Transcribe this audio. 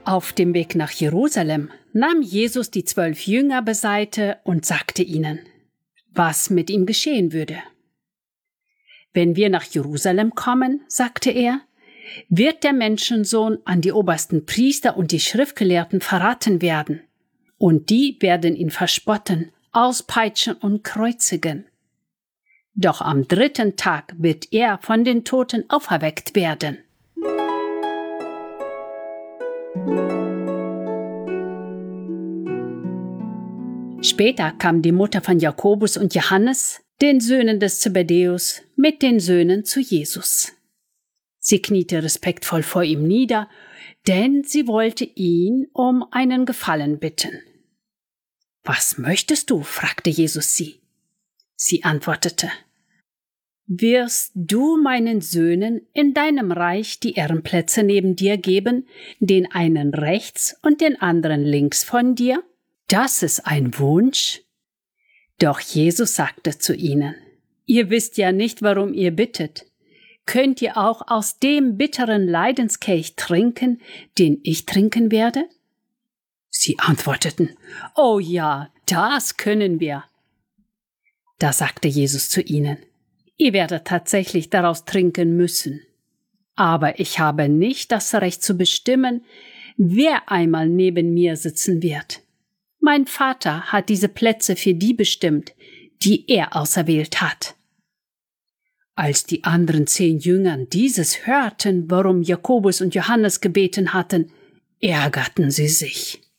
Auf dem Weg nach Jerusalem nahm Jesus die 12 Jünger beiseite und sagte ihnen, was mit ihm geschehen würde. Wenn wir nach Jerusalem kommen, sagte er, wird der Menschensohn an die obersten Priester und die Schriftgelehrten verraten werden. Und die werden ihn verspotten, auspeitschen und kreuzigen. Doch am 3. Tag wird er von den Toten auferweckt werden. Später kam die Mutter von Jakobus und Johannes, den Söhnen des Zebedäus, mit den Söhnen zu Jesus. Sie kniete respektvoll vor ihm nieder, denn sie wollte ihn um einen Gefallen bitten. »Was möchtest du?« fragte Jesus sie. Sie antwortete, »Wirst du meinen Söhnen in deinem Reich die Ehrenplätze neben dir geben, den einen rechts und den anderen links von dir? Das ist ein Wunsch?« Doch Jesus sagte zu ihnen, »Ihr wisst ja nicht, warum ihr bittet. Könnt ihr auch aus dem bitteren Leidenskelch trinken, den ich trinken werde?« Sie antworteten, »Oh ja, das können wir.« Da sagte Jesus zu ihnen, »Ihr werdet tatsächlich daraus trinken müssen. Aber ich habe nicht das Recht zu bestimmen, wer einmal neben mir sitzen wird. Mein Vater hat diese Plätze für die bestimmt, die er auserwählt hat.« Als die anderen 10 Jüngern dieses hörten, warum Jakobus und Johannes gebeten hatten, ärgerten sie sich.